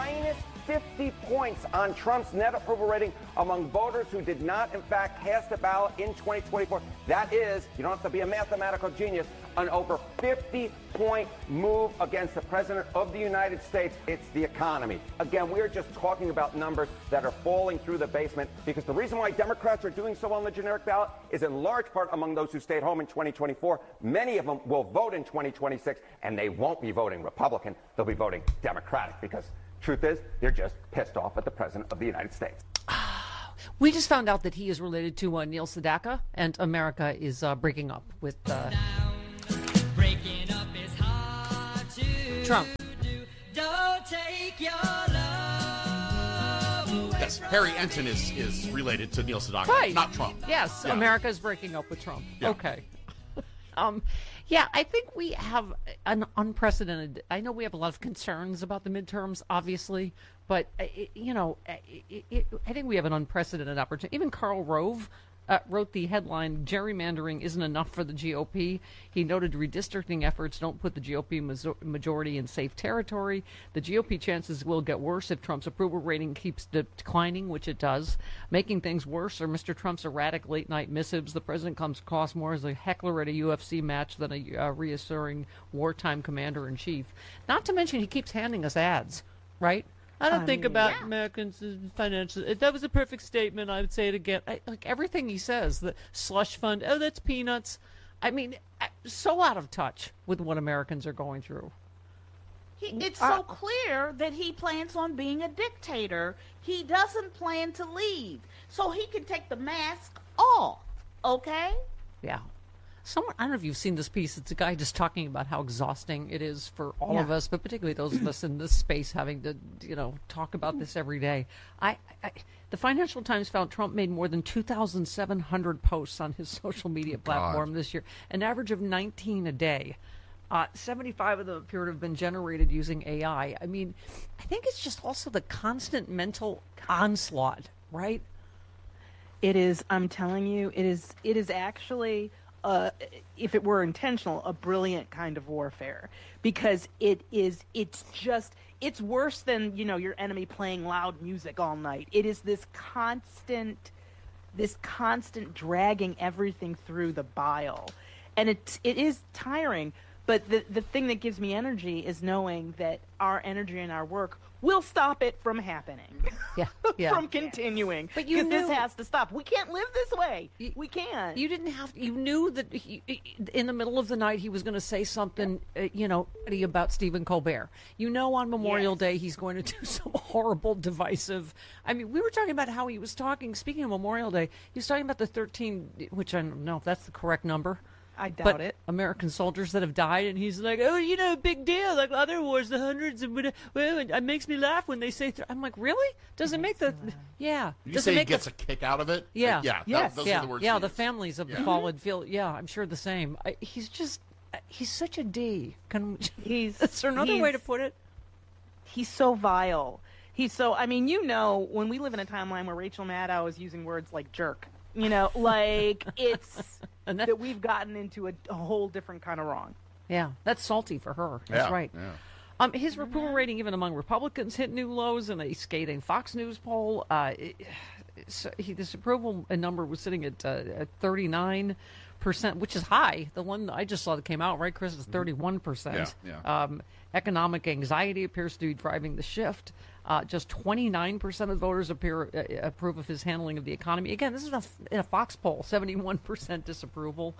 minus 50 points on Trump's net approval rating among voters who did not, in fact, cast a ballot in 2024. That is, you don't have to be a mathematical genius, an over 50-point move against the President of the United States. It's the economy. Again, we're just talking about numbers that are falling through the basement, because the reason why Democrats are doing so well on the generic ballot is in large part among those who stayed home in 2024. Many of them will vote in 2026, and they won't be voting Republican. They'll be voting Democratic, because truth is, they're just pissed off at the President of the United States. We just found out that he is related to Neil Sedaka, and America is breaking up with Breaking up is hard to Trump. Don't take your love away. Yes, Harry Ensign is related to Neil Sedaka, Right. not Trump. Yes, Yeah. America is breaking up with Trump. Yeah. Okay. Yeah, I think we have an unprecedented. I know we have a lot of concerns about the midterms, obviously, but I think we have an unprecedented opportunity. Even Karl Rove wrote the headline, "Gerrymandering isn't enough for the GOP." He noted redistricting efforts don't put the GOP majority in safe territory. The GOP chances will get worse if Trump's approval rating keeps declining, which it does. Making things worse are Mr. Trump's erratic late-night missives. The president comes across more as a heckler at a UFC match than a reassuring wartime commander-in-chief. Not to mention he keeps handing us ads, right? I don't think about Americans' financial. That was a perfect statement. I would say it again. Like everything he says, the slush fund, oh, that's peanuts. I mean, so out of touch with what Americans are going through. It's so clear that he plans on being a dictator. He doesn't plan to leave. So he can take the mask off, okay? Yeah. I don't know if you've seen this piece. It's a guy just talking about how exhausting it is for all of us, but particularly those of us in this space having to, talk about this every day. The Financial Times found Trump made more than 2,700 posts on his social media platform this year, an average of 19 a day. 75 of them appear to have been generated using AI. I mean, I think it's just also the constant mental onslaught, right? It is. I'm telling you, it is actually. If it were intentional, a brilliant kind of warfare, because it's worse than, your enemy playing loud music all night. It is this constant dragging everything through the bile. And it is tiring. But the thing that gives me energy is knowing that our energy and our work will stop it from happening. Yeah. From continuing. But because this has to stop. We can't live this way. We can't. You didn't have. You knew that in the middle of the night he was going to say something, about Stephen Colbert. On Memorial Day he's going to do some horrible, divisive. I mean, we were talking about how he was talking. Speaking of Memorial Day, he was talking about the 13, which I don't know if that's the correct number. I doubt it. American soldiers that have died, and he's like, oh, big deal. Like other wars, the hundreds of. Well, it makes me laugh when they say. I'm like, really? Does it make the? Yeah. You say he gets a kick out of it? Yeah. Those are the words. Yeah, the families of the fallen feel. Yeah, I'm sure the same. He's such a D. Is there another way to put it? He's so vile. When we live in a timeline where Rachel Maddow is using words like jerk, it's. That we've gotten into a whole different kind of wrong. Yeah, that's salty for her. That's right. Yeah. His approval rating, even among Republicans, hit new lows in a scathing Fox News poll. This approval number was sitting at 39%, which is high. The one I just saw that came out, right, Chris, is 31%. Yeah. Economic anxiety appears to be driving the shift. Just 29% of voters approve of his handling of the economy. Again, this is in a Fox poll, 71% disapproval.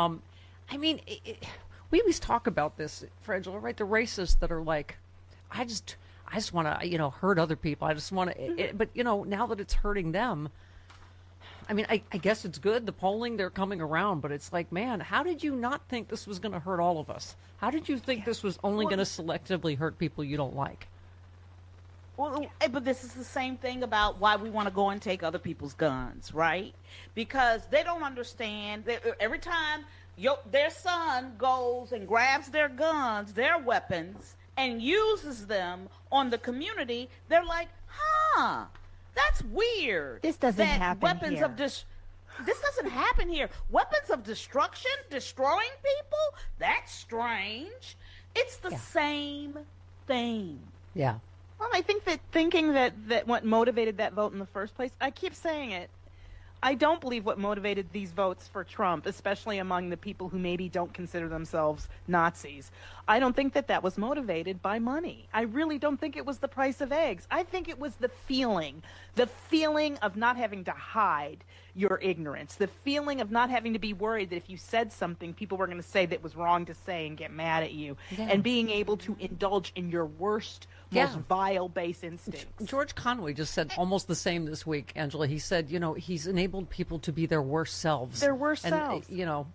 We always talk about this, Frangela, right? The racists that are like, I just want to, hurt other people. I just want to, but now that it's hurting them, I guess it's good. The polling, they're coming around, but it's like, man, how did you not think this was going to hurt all of us? How did you think this was only going to selectively hurt people you don't like? Well, but this is the same thing about why we want to go and take other people's guns, right? Because they don't understand that every time their son goes and grabs their guns, their weapons, and uses them on the community, they're like, that's weird. This doesn't happen here. This doesn't happen here. Weapons of destruction, destroying people? That's strange. It's the same thing. Yeah. Well, I think that thinking that what motivated that vote in the first place, I keep saying it. I don't believe what motivated these votes for Trump, especially among the people who maybe don't consider themselves Nazis. I don't think that was motivated by money. I really don't think it was the price of eggs. I think it was the feeling of not having to hide your ignorance, the feeling of not having to be worried that if you said something, people were going to say that was wrong to say and get mad at you, and being able to indulge in your worst, most vile base instincts. George Conway just said almost the same this week, Angela. He said, he's enabled people to be their worst selves. Their worst selves.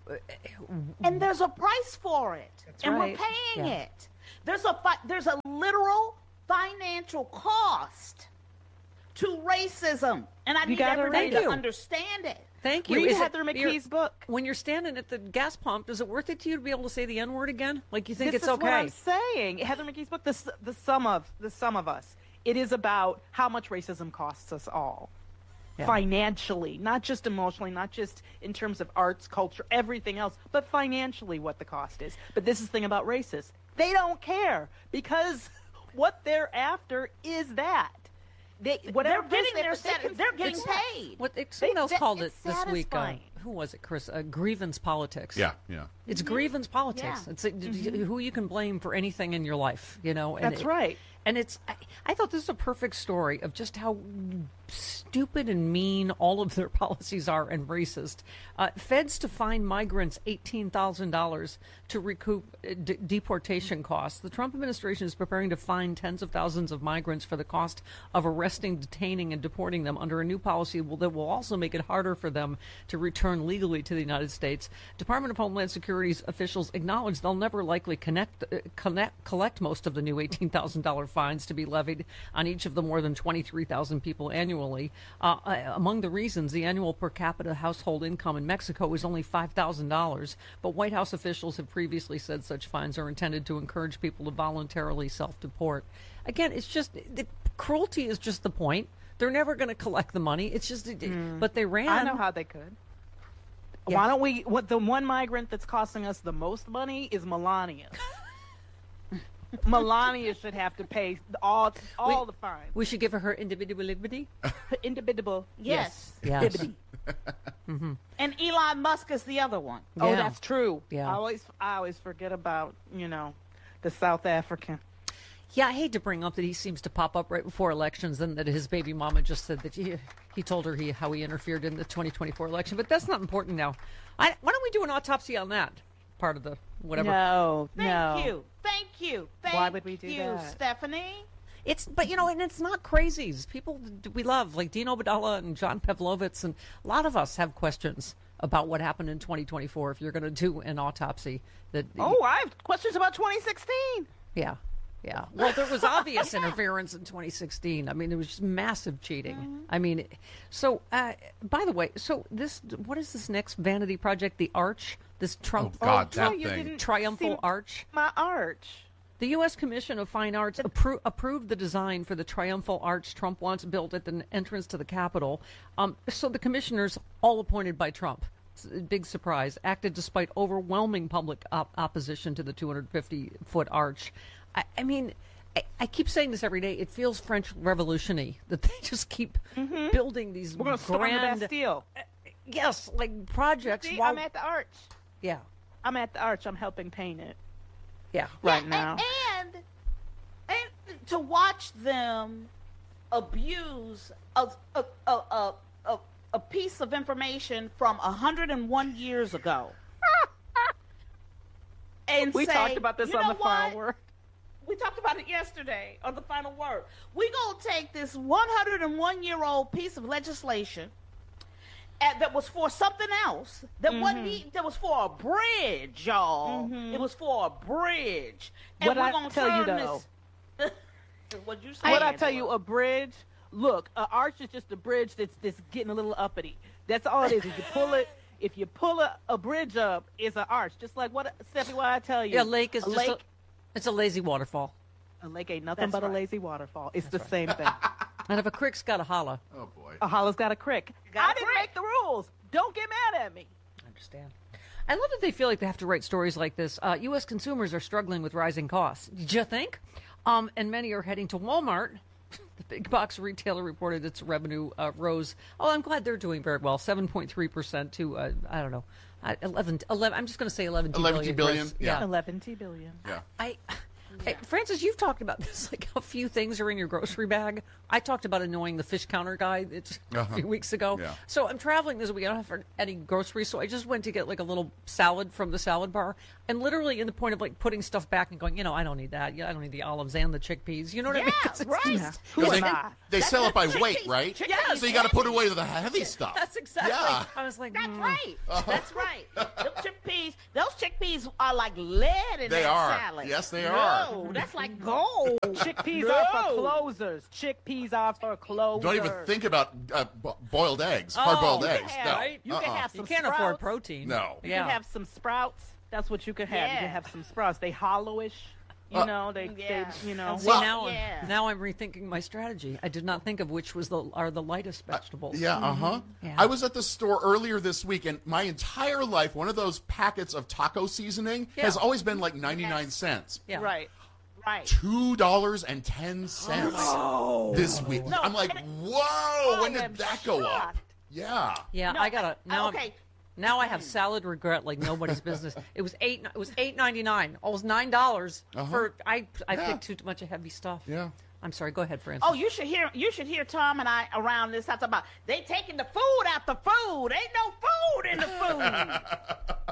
And there's a price for it. That's and right. we're paying it. There's a literal financial cost to racism. And I need everybody to understand it. Thank you. Read Heather McKee's book. When you're standing at the gas pump, is it worth it to you to be able to say the N-word again? Like you think This it's is okay? what I'm saying. Heather McKee's book, the sum of us. It is about how much racism costs us all. Financially, not just emotionally, not just in terms of arts, culture, everything else, but financially what the cost is. But this is the thing about racists. They don't care because what they're after is that. They're getting paid. Someone else called it this week. satisfying. Who was it, Chris? Grievance politics. Yeah. It's grievance politics. Yeah. It's who you can blame for anything in your life, And That's right. And I thought this is a perfect story of just how stupid and mean all of their policies are and racist. Feds to fine migrants $18,000 to recoup deportation costs. The Trump administration is preparing to fine tens of thousands of migrants for the cost of arresting, detaining, and deporting them under a new policy that will also make it harder for them to return legally to the United States. Department of Homeland Security's officials acknowledge they'll never likely collect most of the new $18,000 fines to be levied on each of the more than 23,000 people annually. Among the reasons, the annual per capita household income in Mexico is only $5,000, but White House officials have previously said such fines are intended to encourage people to voluntarily self-deport. Again, it's just, the cruelty is just the point. They're never going to collect the money. It's just, but they ran. I know how they could. Yeah. Why don't we? The one migrant that's costing us the most money is Melania. Melania should have to pay all the fines. We should give her individuality. Individual. Yes. Liberty. Mm-hmm. And Elon Musk is the other one. Oh, that's true. Yeah. I always forget about the South African. Yeah, I hate to bring up that he seems to pop up right before elections, and that his baby mama just said that he told her how he interfered in the 2024 election. But that's not important now. Why don't we do an autopsy on that part of the whatever? No. Thank you. Why would we do that, Stephanie? And it's not crazies. People we love, like Dean Obeidallah and John Pavlovitz, and a lot of us have questions about what happened in 2024. If you're going to do an autopsy, I have questions about 2016. Yeah. Well, there was obvious interference in 2016. I mean, it was just massive cheating. Mm-hmm. I mean, so by the way, what is this next vanity project? The Arch, this Trump. Oh God, that thing. Triumphal Arch. My arch. The U.S. Commission of Fine Arts approved the design for the triumphal arch Trump wants built at the entrance to the Capitol. So the commissioners, all appointed by Trump, big surprise, acted despite overwhelming public opposition to the 250-foot arch. I mean, I keep saying this every day. It feels French Revolution-y that they just keep building these We're going to storm the Bastille. Yes, like projects. See, I'm at the arch. Yeah. I'm at the arch. I'm helping paint it. Yeah. Right now. And to watch them abuse a piece of information from 101 years ago. And we talked about this on the final word. We talked about it yesterday on the final word. We're going to take this 101-year-old piece of legislation that was for something else, that was for a bridge, y'all. It was for a bridge. And what we're I going to tell you, turn though, this... What'd you say, what I Angela? tell you, a bridge, look, an arch is just a bridge that's getting a little uppity. That's all it is. If you pull a bridge up, it's an arch. Just like Stephanie, what I tell you. Yeah, lake is it's a lazy waterfall. A lake ain't nothing That's but right. a lazy waterfall. It's the same thing. And if a creek's got a holla. Oh boy. A hollow's got a crick. I didn't make the rules. Don't get mad at me. I understand. I love that they feel like they have to write stories like this. U.S. consumers are struggling with rising costs. Did you think? And many are heading to Walmart. The big box retailer reported its revenue rose. Oh, I'm glad they're doing very well. 7.3% to, I don't know, 11, I'm just going to say 11 billion. Yeah. 11 billion. Yeah. Hey, Francis, you've talked about this, like a few things are in your grocery bag. I talked about annoying the fish counter guy a few weeks ago. Yeah. So I'm traveling this week. I don't have any groceries, so I just went to get like a little salad from the salad bar. And literally in the point of like putting stuff back and going, I don't need that. I don't need the olives and the chickpeas. You know what I mean? 'Cause it's right. just- No, am they sell it by weight, right? Yes. So you got to put away the heavy stuff. That's exactly. Yeah. I was like, That's right. That's right. Those chickpeas are like lead in They that are. salad. Yes, they are. No, that's like gold. Chickpeas are for closers. Chickpeas are for closers. Don't even think about boiled eggs, hard-boiled You eggs. can No. have, you can have You some can't sprouts. afford protein. No. You Yeah. can have some sprouts. That's what you can have. You Yeah. can have some sprouts. They hollowish. You know, they you know. See, Well- now I'm rethinking my strategy. I did not think of which are the lightest vegetables. Yeah, Yeah. I was at the store earlier this week, and my entire life, one of those packets of taco seasoning has always been like 99 cents. Yeah. Right. Right. $2.10 this week. No, I'm like, and- whoa, when I did am that go up? shocked. Yeah. Yeah, No, I gotta now. okay. Now I have salad regret like nobody's business. It was $8.99, almost $9 for I picked too much of heavy stuff. Yeah. I'm sorry. Go ahead, Francis. Oh, you should hear Tom and I around this house about they taking the food out the food. Ain't no food in the food.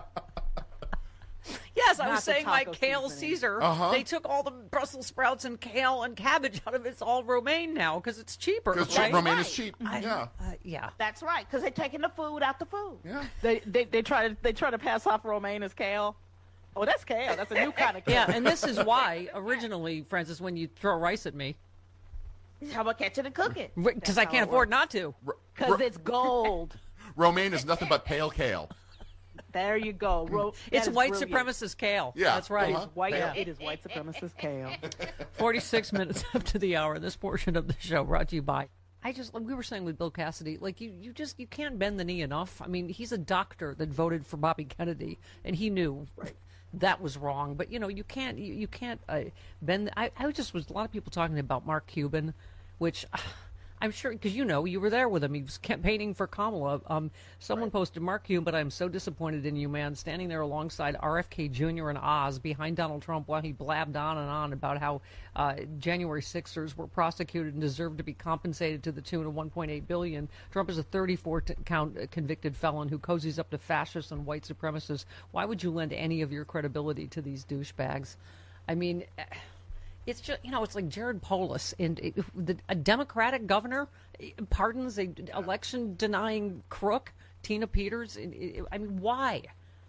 yes, I Not was the saying like taco kale seasoning. Caesar. They took all the Brussels sprouts and kale and cabbage out of it. It's all romaine now because it's cheaper. Because right? romaine is Right. cheap. I- Yeah. yeah. That's right, because they're taking the food out the food. Yeah. They try to pass off romaine as kale. Oh, that's kale. That's a new kind of kale. Yeah, and this is why originally, Francis, when you throw rice at me, How about catch it and cook it? because I how can't it afford not to. Because it's gold. Romaine is nothing but pale kale. There you go. It's that is white brilliant. supremacist kale. Yeah, That's right. uh-huh. White. Kale. It is white supremacist kale. 46 minutes after the hour. This portion of the show brought to you by. We were saying with Bill Cassidy, like you can't bend the knee enough. I mean, he's a doctor that voted for Bobby Kennedy, and he knew that was wrong. But you can't bend. I just was a lot of people talking about Mark Cuban, which. I'm sure, because you were there with him. He was campaigning for Kamala. Someone posted, Mark Cuban, but I'm so disappointed in you, man, standing there alongside RFK Jr. and Oz behind Donald Trump while he blabbed on and on about how January 6ers were prosecuted and deserved to be compensated to the tune of $1.8 billion. Trump is a 34-count convicted felon who cozies up to fascists and white supremacists. Why would you lend any of your credibility to these douchebags? I mean... It's just, it's like Jared Polis, and a Democratic governor pardons a election-denying crook, Tina Peters. I mean, why?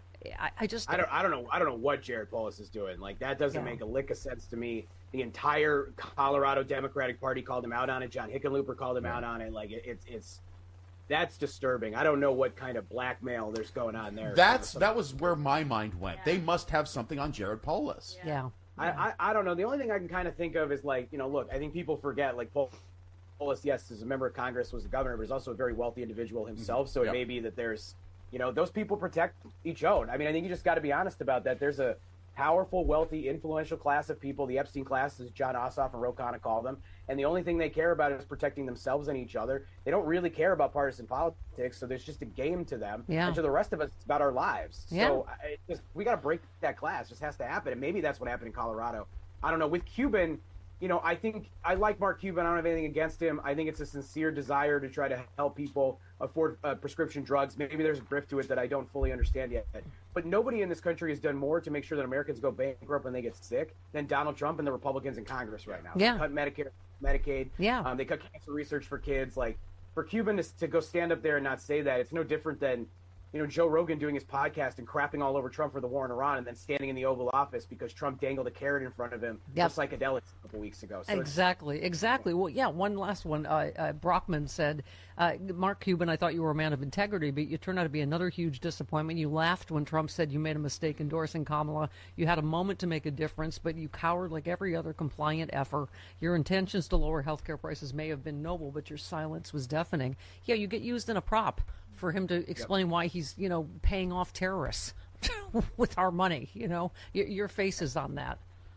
I don't know what Jared Polis is doing. Like, that doesn't make a lick of sense to me. The entire Colorado Democratic Party called him out on it. John Hickenlooper called him out on it. Like, that's disturbing. I don't know what kind of blackmail there's going on there. That was where my mind went. They must have something on Jared Polis. Yeah. I don't know. The only thing I can kind of think of is, like, look, I think people forget, like, Polis, yes, as a member of Congress, was the governor, but he's also a very wealthy individual himself. So it may be that there's, those people protect each own. I mean, I think you just got to be honest about that. There's a powerful, wealthy, influential class of people, the Epstein class, as John Ossoff and Ro Khanna call them, and the only thing they care about is protecting themselves and each other. They don't really care about partisan politics, so there's just a game to them. Yeah. And to the rest of us, it's about our lives. Yeah. So we got to break that glass. It just has to happen, and maybe that's what happened in Colorado. I don't know. With Cuban, I think I like Mark Cuban. I don't have anything against him. I think it's a sincere desire to try to help people afford prescription drugs. Maybe there's a grift to it that I don't fully understand yet. But nobody in this country has done more to make sure that Americans go bankrupt when they get sick than Donald Trump and the Republicans in Congress right now. Yeah. They cut Medicare, Medicaid. Yeah. They cut cancer research for kids. Like, for Cuban to go stand up there and not say that, it's no different than Joe Rogan doing his podcast and crapping all over Trump for the war in Iran and then standing in the Oval Office because Trump dangled a carrot in front of him for psychedelics a couple weeks ago. So Exactly. Well, yeah, one last one. Brockman said, Mark Cuban, I thought you were a man of integrity, but you turned out to be another huge disappointment. You laughed when Trump said you made a mistake endorsing Kamala. You had a moment to make a difference, but you cowered like every other compliant effer. Your intentions to lower healthcare prices may have been noble, but your silence was deafening. Yeah, you get used in a prop for him to explain why he's, paying off terrorists with our money. Your face is on that.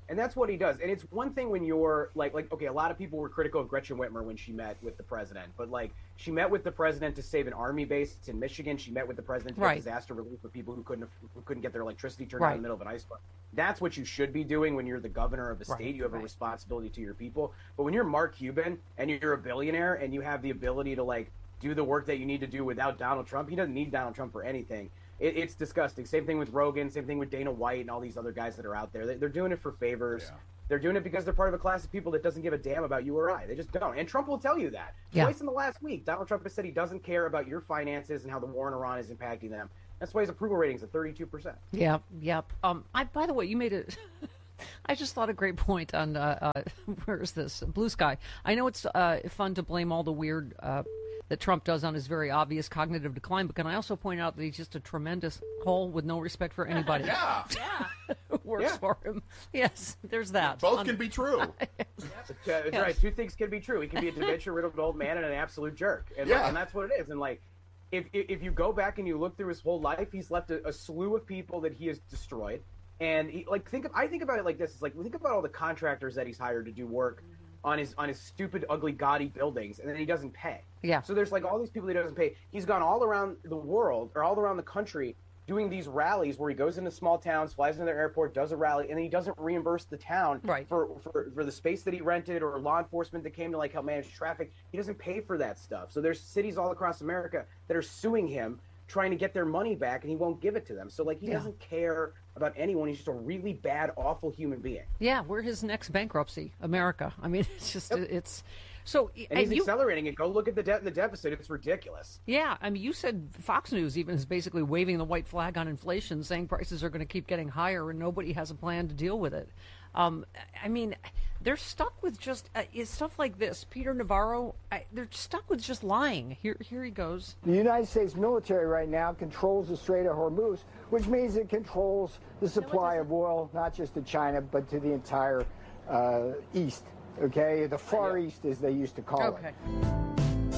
And that's what he does. And it's one thing when you're like, okay, a lot of people were critical of Gretchen Whitmer when she met with the president, but like she met with the president to save an army base in Michigan. She met with the president to get disaster relief for people who couldn't get their electricity turned on in the middle of an ice storm. That's what you should be doing when you're the governor of a state. You have a responsibility to your people. But when you're Mark Cuban and you're a billionaire and you have the ability to like do the work that you need to do without Donald Trump, he doesn't need Donald Trump for anything. It's disgusting. Same thing with Rogan, same thing with Dana White and all these other guys that are out there. They're doing it for favors. Yeah. They're doing it because they're part of a class of people that doesn't give a damn about you or I. They just don't. And Trump will tell you that. Twice in the last week, Donald Trump has said he doesn't care about your finances and how the war in Iran is impacting them. That's why his approval rating's at 32%. Yeah, yep. By the way, you made it. I just thought a great point on where is this? Blue Sky. I know it's fun to blame all the weird that Trump does on his very obvious cognitive decline, but can I also point out that he's just a tremendous hole with no respect for anybody? Yeah. Works for him. Yes, there's that. Both can be true. That's right. Two things can be true. He can be a dementia-riddled old man and an absolute jerk. And that's what it is. And like, if you go back and you look through his whole life, he's left a slew of people that he has destroyed. And I think about it like this. It's like, think about all the contractors that he's hired to do work on his stupid, ugly, gaudy buildings, and then he doesn't pay. Yeah. So there's like all these people that he doesn't pay. He's gone all around the world or all around the country doing these rallies where he goes into small towns, flies into their airport, does a rally, and then he doesn't reimburse the town for the space that he rented or law enforcement that came to like help manage traffic. He doesn't pay for that stuff. So there's cities all across America that are suing him, trying to get their money back, and he won't give it to them. So like he doesn't care about anyone. He's just a really bad, awful human being. Yeah, we're his next bankruptcy, America. I mean, it's just it's so. And he's accelerating it. Go look at the debt and the deficit. It's ridiculous. Yeah, I mean, you said Fox News even is basically waving the white flag on inflation, saying prices are going to keep getting higher, and nobody has a plan to deal with it. I mean, they're stuck with just stuff like this. Peter Navarro, they're stuck with just lying. Here he goes. The United States military right now controls the Strait of Hormuz, which means it controls the supply of oil, not just to China, but to the entire East. Okay, the Far East, as they used to call it.